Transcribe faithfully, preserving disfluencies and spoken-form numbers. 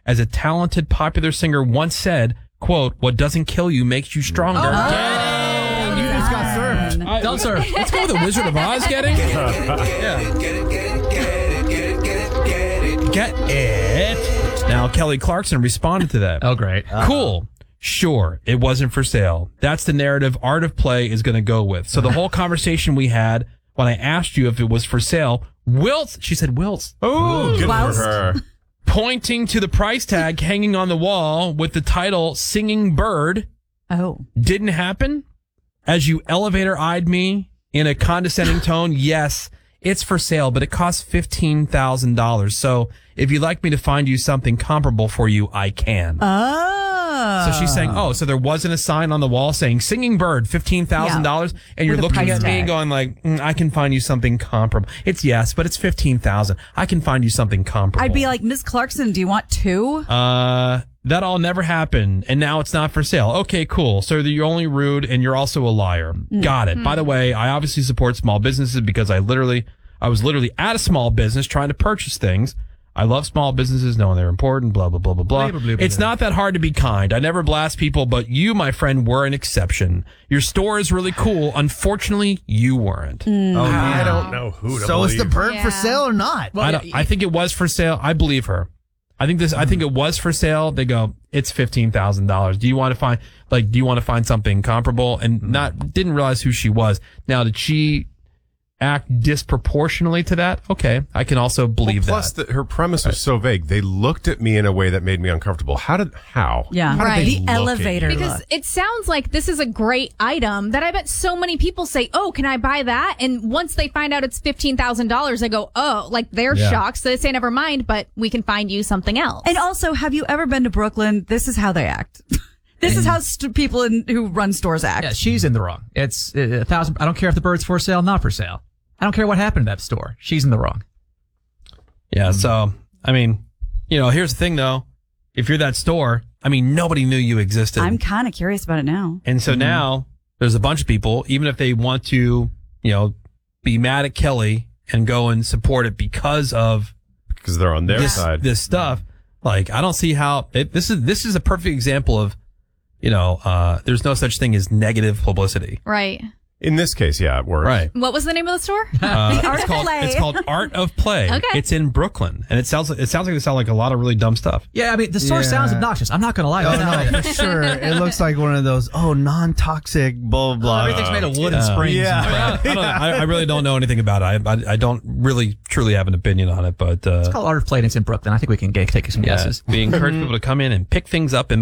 As a talented, popular singer once said, quote, what doesn't kill you makes you stronger. Oh, Get you just got served. I, Don't serve. Let's go with the Wizard of Oz getting. Yeah. Get it. Now, Kelly Clarkson responded to that. Oh, great. Cool. Sure, it wasn't for sale. That's the narrative Art of Play is going to go with. So the whole conversation we had when I asked you if it was for sale, Wilt, she said, Wilt. Ooh, good Whilst- for her. Pointing to the price tag hanging on the wall with the title Singing Bird. Oh. Didn't happen. As you elevator eyed me in a condescending tone, yes, it's for sale, but it costs fifteen thousand dollars. So if you'd like me to find you something comparable for you, I can. Oh. So she's saying, oh, so there wasn't a sign on the wall saying Singing Bird, fifteen thousand dollars. Yeah. And you're With a looking price at me tag. and going like, mm, I can find you something comparable. It's yes, but it's fifteen thousand dollars. I can find you something comparable. I'd be like, Miss Clarkson, do you want two? Uh, that all never happened, and now it's not for sale. Okay, cool. So you're only rude, and you're also a liar. Got it. By the way, I obviously support small businesses because I literally, I was literally at a small business trying to purchase things. I love small businesses, knowing they're important, blah, blah, blah, blah, blah. Blah, blah, blah, It's blah. not that hard to be kind. I never blast people, but you, my friend, were an exception. Your store is really cool. Unfortunately, you weren't. Oh, I don't know who to So is the believe. bird Yeah. for sale or not? I, don't, I think it was for sale. I believe her. I think this. I think it was for sale. They go, it's fifteen thousand dollars. Do you want to find like? Do you want to find something comparable? And not didn't realize who she was. Now, did she act disproportionately to that? Okay, I can also believe Well, plus, that. the, her premise was so vague. They looked at me in a way that made me uncomfortable. How did? How? Yeah. How did Right. they The look at elevator you? Because look. it sounds like this is a great item that I bet so many people say, oh, can I buy that? And once they find out it's fifteen thousand dollars, they go, oh, like they're Yeah. shocked. So they say, never mind, but we can find you something else. And also, have you ever been to Brooklyn? This is how they act. This is how st- people in, who run stores act. Yeah, she's in the wrong. It's uh, a thousand. I don't care if the bird's for sale, not for sale. I don't care what happened to that store. She's in the wrong. Yeah. So I mean, you know, here's the thing though. If you're that store, I mean, nobody knew you existed. I'm kind of curious about it now. And so now there's a bunch of people, even if they want to, you know, be mad at Kelly and go and support it because of Because they're on their this, side. this stuff. Like, I don't see how it, this is, this is a perfect example of, you know, uh, there's no such thing as negative publicity. right. In this case, yeah, it works. Right. What was the name of the store? Uh, The Art it's of called, Play. it's called Art of Play. Okay. It's in Brooklyn. And it sounds like, it sounds like they sound like a lot of really dumb stuff. Yeah, I mean, the store Yeah. sounds obnoxious. I'm not going to lie. Oh, That's no, for sure. It looks like one of those, oh, non-toxic, blah, blah. Everything's made of wood and springs. Yeah. And I, don't, I, I really don't know anything about it. I, I, I don't really truly have an opinion on it, but, uh, It's called Art of Play, and it's in Brooklyn. I think we can get, take some yeah, guesses. we encourage people to come in and pick things up and